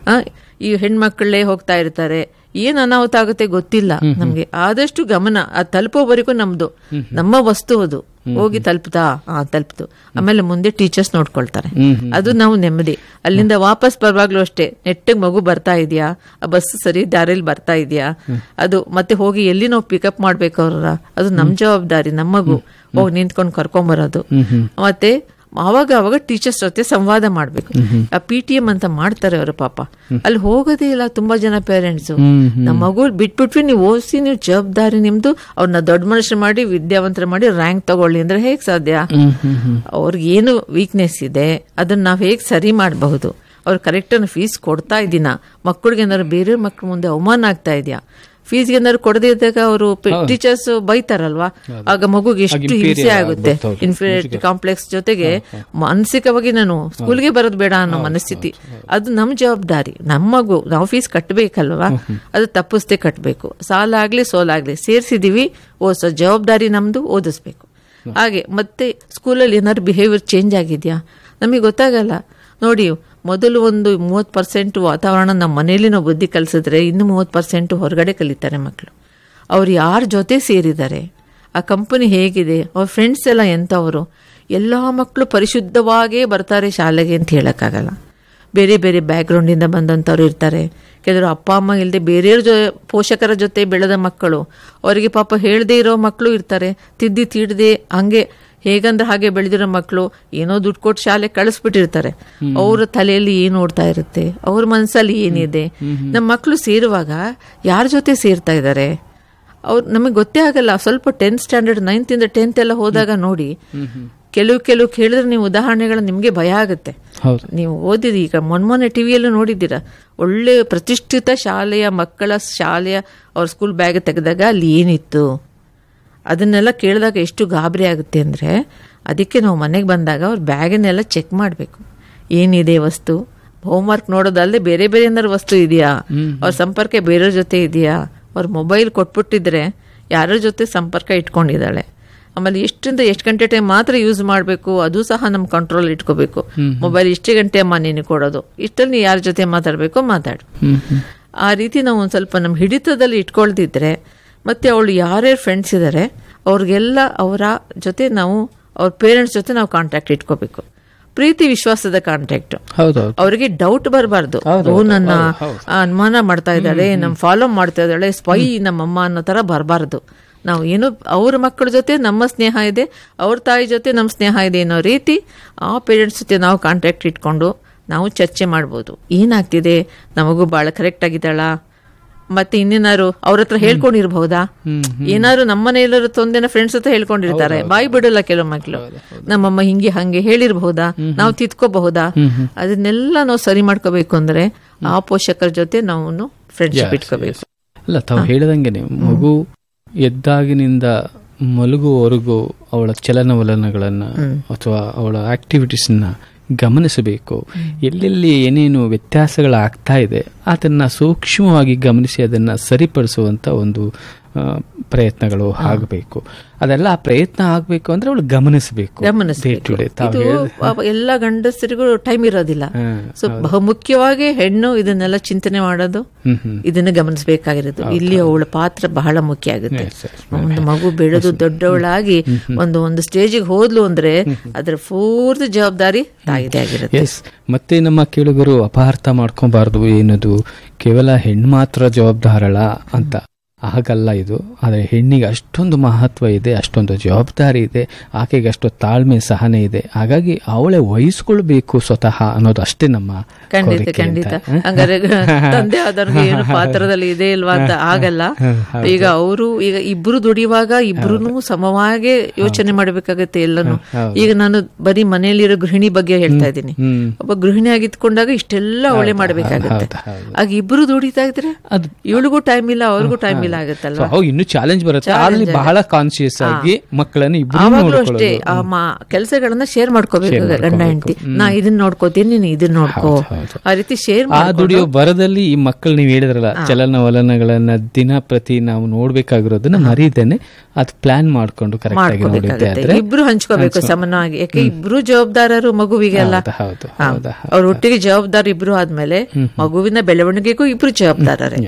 ಈ ಹೆಣ್ಮಕ್ಳೇ ಹೋಗ್ತಾ ಇರ್ತಾರೆ, ಏನ್ ಅನಾಹುತ ಆಗುತ್ತೆ ಗೊತ್ತಿಲ್ಲ ನಮ್ಗೆ. ಆದಷ್ಟು ಗಮನ ಅದು ತಲುಪೋವರೆಗೂ ನಮ್ಮ ವಸ್ತು ಅದು ಹೋಗಿ ತಲುಪ್ತು, ಆಮೇಲೆ ಮುಂದೆ ಟೀಚರ್ಸ್ ನೋಡ್ಕೊಳ್ತಾರೆ, ಅದು ನಾವು ನೆಮ್ಮದಿ. ಅಲ್ಲಿಂದ ವಾಪಸ್ ಬರುವಾಗ್ಲೂ ಅಷ್ಟೇ, ನೆಟ್ಟಿಗೆ ಮಗು ಬರ್ತಾ ಇದೆಯಾ, ಆ ಬಸ್ ಸರಿ ದಾರಿಯಲ್ಲಿ ಬರ್ತಾ ಇದೆಯಾ, ಅದು ಮತ್ತೆ ಹೋಗಿ ಎಲ್ಲಿ ನಾವು ಪಿಕಪ್ ಮಾಡ್ಬೇಕು ಅವ್ರ, ಅದು ನಮ್ ಜವಾಬ್ದಾರಿ. ನಮ್ಮ ಮಗು ಹೋಗಿ ನಿಂತ್ಕೊಂಡು ಕರ್ಕೊಂಬರೋದು. ಮತ್ತೆ ಅವಾಗ ಟೀಚರ್ಸ್ ಜೊತೆ ಸಂವಾದ ಮಾಡ್ಬೇಕು. ಆ PTM ಅಂತ ಮಾಡ್ತಾರೆ ಅವರು, ಪಾಪ ಅಲ್ಲಿ ಹೋಗೋದೇ ಇಲ್ಲ ತುಂಬಾ ಜನ ಪೇರೆಂಟ್ಸ್. ನಮ್ಮ ಮಗು ಬಿಟ್ಬಿಟ್ವಿ, ನೀವು ಓದಿಸಿ, ನೀವು ಜವಾಬ್ದಾರಿ ನಿಮ್ದು, ಅವ್ರನ್ನ ದೊಡ್ಡ ಮನುಷ್ಯರು ಮಾಡಿ ವಿದ್ಯಾವಂತರ ಮಾಡಿ ರ್ಯಾಂಕ್ ತಗೊಳ್ಳಿ ಅಂದ್ರೆ ಹೇಗ್ ಸಾಧ್ಯ? ಅವ್ರಿಗೆ ಏನು ವೀಕ್ನೆಸ್ ಇದೆ ಅದನ್ನ ನಾವ್ ಹೇಗ್ ಸರಿ ಮಾಡಬಹುದು? ಅವ್ರು ಕರೆಕ್ಟ್ ಫೀಸ್ ಕೊಡ್ತಾ ಇದ್ದೀನ, ಮಕ್ಕಳಿಗೆ ಏನಾದ್ರು ಬೇರೆ ಮಕ್ಳ ಮುಂದೆ ಅವಮಾನ ಆಗ್ತಾ ಇದೆಯಾ? ಫೀಸ್ಗೆ ಏನಾದ್ರು ಕೊಡದೇ ಇದ್ದಾಗ ಅವರು ಟೀಚರ್ಸ್ ಬೈತಾರಲ್ವಾ, ಆಗ ಮಗುಗೆ ಎಷ್ಟು ಹಿಂಸೆ ಆಗುತ್ತೆ. ಇನ್ಫೀರಿಯಾರಿಟಿ ಕಾಂಪ್ಲೆಕ್ಸ್ ಜೊತೆಗೆ ಮಾನಸಿಕವಾಗಿ ನಾನು ಸ್ಕೂಲ್ಗೆ ಬರೋದು ಬೇಡ ಅನ್ನೋ ಮನಸ್ಥಿತಿ. ಅದು ನಮ್ ಜವಾಬ್ದಾರಿ. ನಮ್ಮ ಮಗು ನಾವು ಫೀಸ್ ಕಟ್ಟಬೇಕಲ್ವಾ, ಅದು ತಪ್ಪಿಸ್ದೆ ಕಟ್ಟಬೇಕು. ಸಾಲ ಆಗ್ಲಿ ಸೋಲಾಗ್ಲಿ ಸೇರ್ಸಿದೀವಿ, ಓದಿಸೋ ಜವಾಬ್ದಾರಿ ನಮ್ದು, ಓದಿಸ್ಬೇಕು. ಹಾಗೆ ಮತ್ತೆ ಸ್ಕೂಲಲ್ಲಿ ಏನಾದ್ರು ಬಿಹೇವಿಯರ್ ಚೇಂಜ್ ಆಗಿದ್ಯಾ ನಮಗೆ ಗೊತ್ತಾಗಲ್ಲ ನೋಡಿ. ಮೊದಲು ಒಂದು 30% ವಾತಾವರಣ ನಮ್ಮ ಮನೆಯಲ್ಲಿ ನಾವು ಬುದ್ಧಿ ಕಲಿಸಿದ್ರೆ, ಇನ್ನು 30% ಹೊರಗಡೆ ಕಲಿತಾರೆ ಮಕ್ಕಳು. ಅವ್ರು ಯಾರ ಜೊತೆ ಸೇರಿದ್ದಾರೆ, ಆ ಕಂಪನಿ ಹೇಗಿದೆ, ಅವ್ರ ಫ್ರೆಂಡ್ಸ್ ಎಲ್ಲ ಎಂಥವರು. ಎಲ್ಲ ಮಕ್ಕಳು ಪರಿಶುದ್ಧವಾಗೇ ಬರ್ತಾರೆ ಶಾಲೆಗೆ ಅಂತ ಹೇಳಕ್ಕಾಗಲ್ಲ. ಬೇರೆ ಬೇರೆ ಬ್ಯಾಕ್ಗ್ರೌಂಡಿಂದ ಬಂದಂಥವ್ರು ಇರ್ತಾರೆ. ಕೆಲವರು ಅಪ್ಪ ಅಮ್ಮ ಇಲ್ಲದೆ ಬೇರೆಯವ್ರ ಪೋಷಕರ ಜೊತೆ ಬೆಳೆದ ಮಕ್ಕಳು, ಅವರಿಗೆ ಪಾಪ ಹೇಳದೇ ಇರೋ ಮಕ್ಕಳು ಇರ್ತಾರೆ. ತೀಡದೆ ಹಂಗೆ ಹೇಗಂದ್ರೆ ಹಾಗೆ ಬೆಳೆದಿರೋ ಮಕ್ಕಳು ಏನೋ ದುಡ್ಡು ಕೊಟ್ಟು ಶಾಲೆ ಕಳಿಸ್ಬಿಟ್ಟಿರ್ತಾರೆ. ಅವ್ರ ತಲೆಯಲ್ಲಿ ಏನ್ ಓಡ್ತಾ ಇರುತ್ತೆ, ಅವ್ರ ಮನಸ್ಸಲ್ಲಿ ಏನಿದೆ. ನಮ್ಮ ಮಕ್ಕಳು ಸೇರುವಾಗ ಯಾರ ಜೊತೆ ಸೇರ್ತಾ ಇದ್ದಾರೆ ಅವ್ರು ನಮಗೆ ಗೊತ್ತೇ ಆಗಲ್ಲ. ಸ್ವಲ್ಪ 10th ಸ್ಟ್ಯಾಂಡರ್ಡ್ 9th ಇಂದ 10th ಎಲ್ಲ ಹೋದಾಗ ನೋಡಿ, ಕೆಲವು ಕೇಳಿದ್ರೆ ನೀವು ಉದಾಹರಣೆಗಳು ನಿಮ್ಗೆ ಭಯ ಆಗುತ್ತೆ. ನೀವು ಓದಿರಿ, ಈಗ ಮೊನ್ನೆ ಟಿವಿಯಲ್ಲೂ ನೋಡಿದ್ದೀರಾ, ಒಳ್ಳೆ ಪ್ರತಿಷ್ಠಿತ ಶಾಲೆಯ ಮಕ್ಕಳ ಅವ್ರ ಸ್ಕೂಲ್ ಬ್ಯಾಗ್ ತೆಗೆದಾಗ ಅಲ್ಲಿ ಏನಿತ್ತು ಅದನ್ನೆಲ್ಲ ಕೇಳಿದಾಗ ಎಷ್ಟು ಗಾಬರಿ ಆಗುತ್ತೆ ಅಂದರೆ, ಅದಕ್ಕೆ ನಾವು ಮನೆಗೆ ಬಂದಾಗ ಅವ್ರ ಬ್ಯಾಗನ್ನೆಲ್ಲ ಚೆಕ್ ಮಾಡಬೇಕು, ಏನಿದೆ ವಸ್ತು. ಹೋಮ್ವರ್ಕ್ ನೋಡೋದಲ್ಲದೆ ಬೇರೆ ಏನಾದ್ರು ವಸ್ತು ಇದೆಯಾ, ಅವ್ರ ಸಂಪರ್ಕ ಬೇರೆಯವ್ರ ಜೊತೆ ಇದೆಯಾ, ಅವ್ರ ಮೊಬೈಲ್ ಕೊಟ್ಬಿಟ್ಟಿದ್ರೆ ಯಾರ ಜೊತೆ ಸಂಪರ್ಕ ಇಟ್ಕೊಂಡಿದ್ದಾಳೆ, ಆಮೇಲೆ ಎಷ್ಟರಿಂದ ಎಷ್ಟು ಗಂಟೆ ಟೈಮ್ ಮಾತ್ರ ಯೂಸ್ ಮಾಡಬೇಕು ಅದು ಸಹ ನಮ್ಮ ಕಂಟ್ರೋಲ್ ಇಟ್ಕೋಬೇಕು. ಮೊಬೈಲ್ ಇಷ್ಟೇ ಗಂಟೆ ಅಮ್ಮ ನೀನು ಕೊಡೋದು, ಇಷ್ಟಲ್ಲಿ ನೀ ಯಾರ ಜೊತೆ ಮಾತಾಡಬೇಕು ಮಾತಾಡು. ಆ ರೀತಿ ನಾವು ಒಂದು ಸ್ವಲ್ಪ ನಮ್ಮ ಹಿಡಿತದಲ್ಲಿ ಇಟ್ಕೊಳ್ದಿದ್ರೆ, ಮತ್ತೆ ಅವಳು ಯಾರ್ಯಾರು ಫ್ರೆಂಡ್ಸ್ ಇದ್ದಾರೆ ಅವ್ರಿಗೆಲ್ಲ ಅವರ ಜೊತೆ ನಾವು, ಅವ್ರ ಪೇರೆಂಟ್ಸ್ ಜೊತೆ ನಾವು ಕಾಂಟ್ಯಾಕ್ಟ್ ಇಟ್ಕೋಬೇಕು. ಪ್ರೀತಿ ವಿಶ್ವಾಸದ ಕಾಂಟ್ಯಾಕ್ಟ್. ಅವರಿಗೆ ಡೌಟ್ ಬರಬಾರ್ದು, ನನ್ನ ಅನುಮಾನ ಮಾಡ್ತಾ ಇದ್ದಾಳೆ, ನಮ್ ಫಾಲೋ ಮಾಡ್ತಾ ಇದ್ದಾಳೆ, ಸ್ಪೈ ನಮ್ಮಮ್ಮ ಅನ್ನೋ ತರ ಬರಬಾರ್ದು. ನಾವು ಏನು ಅವ್ರ ಮಕ್ಕಳ ಜೊತೆ ನಮ್ಮ ಸ್ನೇಹ ಇದೆ, ಅವ್ರ ತಾಯಿ ಜೊತೆ ನಮ್ಮ ಸ್ನೇಹ ಇದೆ ಅನ್ನೋ ರೀತಿ ಆ ಪೇರೆಂಟ್ಸ್ ಜೊತೆ ನಾವು ಕಾಂಟ್ಯಾಕ್ಟ್ ಇಟ್ಕೊಂಡು ನಾವು ಚರ್ಚೆ ಮಾಡ್ಬೋದು. ಏನಾಗ್ತಿದೆ, ನಮಗೂ ಬಹಳ ಕರೆಕ್ಟ್ ಆಗಿದ್ದಾಳ, ಮತ್ತೆ ಇನ್ನೇನಾರು ಅವ್ರ ಹತ್ರ ಹೇಳ್ಕೊಂಡಿರ್ಬಹುದಾ, ಏನಾದ್ರು ನಮ್ಮನೆ ಎಲ್ಲರೂ ತೊಂದೆನ ಫ್ರೆಂಡ್ಸ್ ಹತ್ರ ಹೇಳ್ಕೊಂಡಿರ್ತಾರೆ, ಬಾಯಿ ಬಿಡಲ್ಲ ಕೆಲವು ಮಕ್ಕಳು, ನಮ್ಮಮ್ಮ ಹಂಗೆ ಹೇಳಿರ್ಬಹುದಾ, ನಾವು ತಿದ್ಕೋಬಹುದಾ, ಅದನ್ನೆಲ್ಲ ನಾವು ಸರಿ ಮಾಡ್ಕೋಬೇಕು ಅಂದ್ರೆ ಆ ಪೋಷಕರ ಜೊತೆ ನಾವು ಫ್ರೆಂಡ್ಶಿಪ್ ಇಟ್ಕೋಬೇಕು. ಅಲ್ಲ, ತಾವು ಹೇಳಿದಂಗೆ ಮಗು ಎದ್ದಾಗಿನಿಂದ ಮಲಗುವವರೆಗೂ ಅವಳ ಚಲನವಲನಗಳನ್ನ ಅಥವಾ ಅವಳ ಆಕ್ಟಿವಿಟೀಸ್ನ ಗಮನಿಸಬೇಕು. ಎಲ್ಲೆಲ್ಲಿ ಏನೇನು ವ್ಯತ್ಯಾಸಗಳಾಗ್ತಾ ಇದೆ ಅದನ್ನ ಸೂಕ್ಷ್ಮವಾಗಿ ಗಮನಿಸಿ ಅದನ್ನ ಸರಿಪಡಿಸುವಂತ ಒಂದು ಪ್ರಯತ್ನಗಳು ಆಗಬೇಕು. ಅದೆಲ್ಲ ಆ ಪ್ರಯತ್ನ ಆಗ್ಬೇಕು ಅಂದ್ರೆ ಅವಳು ಗಮನಿಸಬೇಕು. ಎಲ್ಲ ಗಂಡಸರಿಗೂ ಟೈಮ್ ಇರೋದಿಲ್ಲ. ಸೊ ಬಹುಮುಖ್ಯವಾಗಿ ಹೆಣ್ಣು ಇದನ್ನೆಲ್ಲ ಚಿಂತನೆ ಮಾಡೋದು, ಇದನ್ನ ಗಮನಿಸಬೇಕಾಗಿರೋದು. ಇಲ್ಲಿ ಅವಳ ಪಾತ್ರ ಬಹಳ ಮುಖ್ಯ ಆಗುತ್ತೆ. ಒಂದು ಮಗು ಬೆಳೆದು ದೊಡ್ಡವಳಾಗಿ ಒಂದು ಸ್ಟೇಜಿಗೆ ಹೋದ್ಲು ಅಂದ್ರೆ ಅದರ ಪೂರ್ತಿ ಜವಾಬ್ದಾರಿ ತಾಯಿದೇ ಆಗಿರುತ್ತೆ. ಮತ್ತೆ ನಮ್ಮ ಕೇಳುಗರು ಅಪಾರ್ಥ ಮಾಡ್ಕೊಬಾರ್ದು, ಏನದು ಕೇವಲ ಹೆಣ್ಣು ಮಾತ್ರ ಜವಾಬ್ದಾರಳ ಅಂತ. ಹಾಗಲ್ಲ ಇದು. ಆದರೆ ಹೆಣ್ಣಿಗೆ ಅಷ್ಟೊಂದು ಮಹತ್ವ ಇದೆ, ಅಷ್ಟೊಂದು ಜವಾಬ್ದಾರಿ ಇದೆ, ಆಕೆಗೆ ಅಷ್ಟು ತಾಳ್ಮೆ ಸಹನೆ ಇದೆ. ಹಾಗಾಗಿ ಅವಳೇ ವಹಿಸ್ಕೊಳ್ಬೇಕು ಸ್ವತಃ ಅನ್ನೋದು ಅಷ್ಟೇ ನಮ್ಮ ಖಂಡಿತ. ಹಂಗಾರೆ ತಂದೆ ಆದವ್ರಿಗೆ ಏನು ಪಾತ್ರದಲ್ಲಿ ಇದೆ ಇಲ್ವಾ ಅಂತ ಆಗಲ್ಲ. ಈಗ ಇಬ್ರು ದುಡಿಯುವಾಗ ಇಬ್ರು ಸಮವಾಗಿ ಯೋಚನೆ ಮಾಡಬೇಕಾಗತ್ತೆ ಎಲ್ಲಾನು. ಈಗ ನಾನು ಬರೀ ಮನೆಯಲ್ಲಿರೋ ಗೃಹಿಣಿ ಬಗ್ಗೆ ಹೇಳ್ತಾ ಇದ್ದೀನಿ. ಒಬ್ಬ ಗೃಹಿಣಿ ಆಗಿದ್ಕೊಂಡಾಗ ಇಷ್ಟೆಲ್ಲ ಅವಳೇ ಮಾಡಬೇಕಾಗತ್ತೆ. ಆಗ ಇಬ್ರು ದುಡಿತಾ ಇದ್ರೆ ಇವಳಿಗೂ ಟೈಮ್ ಇಲ್ಲ, ಅವ್ರಿಗೂ ಟೈಮ್ ಇಲ್ಲ ಆಗುತ್ತಲ್ಲ. ಇನ್ನು ಚಾಲೆಂಜ್ ಬರುತ್ತೆ. ಅಲ್ಲಿ ಬಹಳ ಕಾನ್ಶಿಯಸ್ ಆಗಿ ಮಕ್ಕಳನ್ನು ಅಷ್ಟೇ ಕೆಲಸಗಳನ್ನ ಶೇರ್ ಮಾಡ್ಕೋಬೇಕು ಗಂಡ ಹೆಂಡತಿ. ನಾ ಇದನ್ನ ನೋಡ್ಕೋತೀನಿ, ನೀನು ಇದನ್ನ ನೋಡ್ಕೋ, ಆ ರೀತಿ ಶೇರ್ ದುಡಿಯೋ ಬರದಲ್ಲಿ ಈ ಮಕ್ಕಳು ನೀವು ಹೇಳಿದ್ರಲ್ಲ ಚಲನವಲನಗಳನ್ನ ದಿನ ಪ್ರತಿ ನಾವು ನೋಡ್ಬೇಕಾಗಿರೋದನ್ನ ಮರೀದೇನೆ ಅದು ಪ್ಲಾನ್ ಮಾಡ್ಕೊಂಡು ಕರೆಕ್ಟ್ ಆಗಿ ಇಬ್ರು ಹಂಚ್ಕೋಬೇಕು ಸಮಾನವಾಗಿ. ಯಾಕೆ ಇಬ್ರು ಜವಾಬ್ದಾರರು ಮಗುವಿಗೆಲ್ಲ. ಅವ್ರ ಒಟ್ಟಿಗೆ ಜವಾಬ್ದಾರಿ ಇಬ್ರು ಆದ್ಮೇಲೆ ಮಗುವಿನ ಬೆಳವಣಿಗೆಗೂ ಇಬ್ರು ಜವಾಬ್ದಾರರೇ.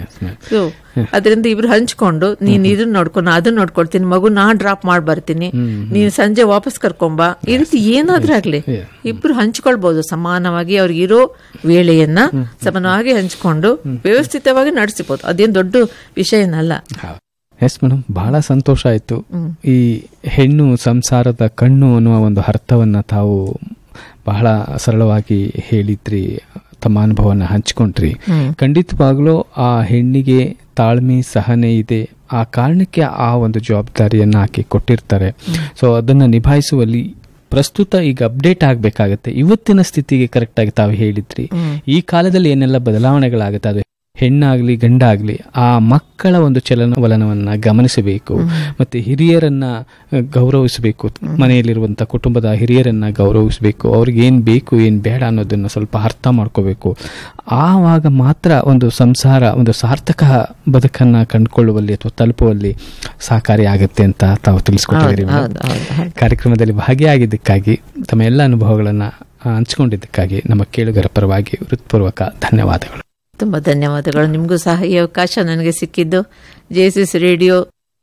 ಅದರಿಂದ ಇಬ್ರು ಹಂಚ್ಕೊಂಡು ನೀನ್ ಇದನ್ನ ನೋಡ್ಕೊಂಡು ಅದನ್ನ ನೋಡ್ಕೊಳ್ತೀನಿ, ಮಗು ನಾ ಡ್ರಾಪ್ ಮಾಡಿ ಬರ್ತೀನಿ, ನೀನ್ ಸಂಜೆ ವಾಪಸ್ ಕರ್ಕೊಂಬ, ಈ ರೀತಿ ಏನಾದ್ರೂ ಆಗ್ಲಿ ಇಬ್ರು ಹಂಚ್ಕೊಳ್ಬಹುದು ಸಮಾನವಾಗಿ. ಅವ್ರಿಗಿರೋ ವೇಳೆಯನ್ನ ಸಮಾನವಾಗಿ ಹಂಚ್ಕೊಂಡು ವ್ಯವಸ್ಥಿತವಾಗಿ ನಡೆಸಬಹುದು. ಅದೇನ್ ದೊಡ್ಡ ವಿಷಯ ಏನಲ್ಲ. ಎಸ್ ಮೇಡಮ್, ಬಹಳ ಸಂತೋಷ ಆಯ್ತು. ಈ ಹೆಣ್ಣು ಸಂಸಾರದ ಕಣ್ಣು ಅನ್ನುವ ಒಂದು ಅರ್ಥವನ್ನ ತಾವು ಬಹಳ ಸರಳವಾಗಿ ಹೇಳಿದ್ರಿ, ತಮ್ಮ ಅನುಭವನ ಹಂಚ್ಕೊಂಡ್ರಿ. ಖಂಡಿತವಾಗ್ಲೂ ಆ ಹೆಣ್ಣಿಗೆ ತಾಳ್ಮೆ ಸಹನೆ ಇದೆ, ಆ ಕಾರಣಕ್ಕೆ ಆ ಒಂದು ಜವಾಬ್ದಾರಿಯನ್ನ ಆಕೆ ಕೊಟ್ಟಿರ್ತಾರೆ. ಸೊ ಅದನ್ನ ನಿಭಾಯಿಸುವಲ್ಲಿ ಪ್ರಸ್ತುತ ಈಗ ಅಪ್ಡೇಟ್ ಆಗ್ಬೇಕಾಗತ್ತೆ. ಇವತ್ತಿನ ಸ್ಥಿತಿಗೆ ಕರೆಕ್ಟ್ ಆಗಿ ತಾವು ಹೇಳಿದ್ರಿ. ಈ ಕಾಲದಲ್ಲಿ ಏನೆಲ್ಲ ಬದಲಾವಣೆಗಳಾಗುತ್ತೆ, ಅದು ಹೆಣ್ಣಾಗ್ಲಿ ಗಂಡಾಗ್ಲಿ ಆ ಮಕ್ಕಳ ಒಂದು ಚಲನವಲನವನ್ನ ಗಮನಿಸಬೇಕು. ಮತ್ತೆ ಹಿರಿಯರನ್ನ ಗೌರವಿಸಬೇಕು, ಮನೆಯಲ್ಲಿರುವಂತ ಕುಟುಂಬದ ಹಿರಿಯರನ್ನ ಗೌರವಿಸಬೇಕು. ಅವ್ರಿಗೆ ಏನ್ ಬೇಕು ಏನ್ ಬೇಡ ಅನ್ನೋದನ್ನ ಸ್ವಲ್ಪ ಅರ್ಥ ಮಾಡ್ಕೋಬೇಕು. ಆವಾಗ ಮಾತ್ರ ಒಂದು ಸಂಸಾರ ಒಂದು ಸಾರ್ಥಕ ಬದುಕನ್ನ ಕಂಡುಕೊಳ್ಳುವಲ್ಲಿ ಅಥವಾ ತಲುಪುವಲ್ಲಿ ಸಹಕಾರಿ ಆಗುತ್ತೆ ಅಂತ ತಾವು ತಿಳಿಸ್ಕೊಟ್ಟಿದ್ದೀರಿ. ಕಾರ್ಯಕ್ರಮದಲ್ಲಿ ಭಾಗಿಯಾಗಿದ್ದಕ್ಕಾಗಿ, ತಮ್ಮ ಎಲ್ಲ ಅನುಭವಗಳನ್ನ ಹಂಚಿಕೊಂಡಿದ್ದಕ್ಕಾಗಿ ನಮ್ಮ ಕೇಳುಗರ ಪರವಾಗಿ ಹೃತ್ಪೂರ್ವಕ ಧನ್ಯವಾದಗಳು. ತುಂಬಾ ಧನ್ಯವಾದಗಳು. ನಿಮಗೂ ಸಹ ಈ ಅವಕಾಶ ನನಗೆ ಸಿಕ್ಕಿದ್ದು ಜೆಎಸ್ಎಸ್ ರೇಡಿಯೋ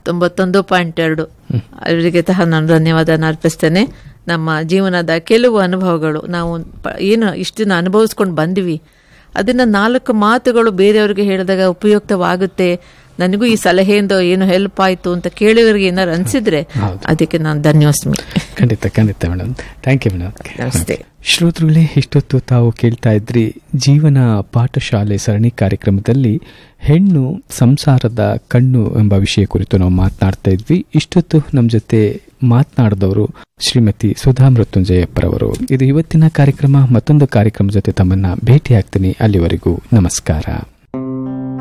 91.2 ಅವರಿಗೆ ಸಹ ನಾನು ಧನ್ಯವಾದ ಅರ್ಪಿಸ್ತೇನೆ. ನಮ್ಮ ಜೀವನದ ಕೆಲವು ಅನುಭವಗಳು ನಾವು ಏನು ಇಷ್ಟು ದಿನ ಅನುಭವಿಸ್ಕೊಂಡು ಬಂದ್ವಿ, ಅದನ್ನ 4 ಮಾತುಗಳು ಬೇರೆಯವ್ರಿಗೆ ಹೇಳಿದಾಗ ಉಪಯುಕ್ತವಾಗುತ್ತೆ, ನನಗೂ ಈ ಸಲಹೆಯಿಂದ ಏನು ಹೆಲ್ಪ್ ಆಯ್ತು ಅಂತ ಕೇಳಿದವರಿಗೆ ಏನಾರು ಅನ್ಸಿದ್ರೆ ಅದಕ್ಕೆ ನಾನು ಧನ್ಯೋಸ್ಮಿ. ಖಂಡಿತ ಮೇಡಮ್, ಥ್ಯಾಂಕ್ ಯು ಮೇಡಮ್. ನಮಸ್ತೆ. ಶ್ರೋತೃಗಳೇ, ಇಷ್ಟೊತ್ತು ತಾವು ಕೇಳ್ತಾ ಇದ್ರಿ ಜೀವನ ಪಾಠಶಾಲೆ ಸರಣಿ ಕಾರ್ಯಕ್ರಮದಲ್ಲಿ ಹೆಣ್ಣು ಸಂಸಾರದ ಕಣ್ಣು ಎಂಬ ವಿಷಯ ಕುರಿತು ನಾವು ಮಾತನಾಡ್ತಾ ಇದ್ವಿ. ಇಷ್ಟೊತ್ತು ನಮ್ಮ ಜೊತೆ ಮಾತನಾಡಿದವರು ಶ್ರೀಮತಿ ಸುಧಾ ಮೃತ್ಯುಂಜಯಪ್ಪರವರು. ಇದು ಇವತ್ತಿನ ಕಾರ್ಯಕ್ರಮ. ಮತ್ತೊಂದು ಕಾರ್ಯಕ್ರಮ ಜೊತೆ ತಮ್ಮನ್ನ ಭೇಟಿ ಆಗ್ತೀನಿ. ಅಲ್ಲಿವರೆಗೂ ನಮಸ್ಕಾರ.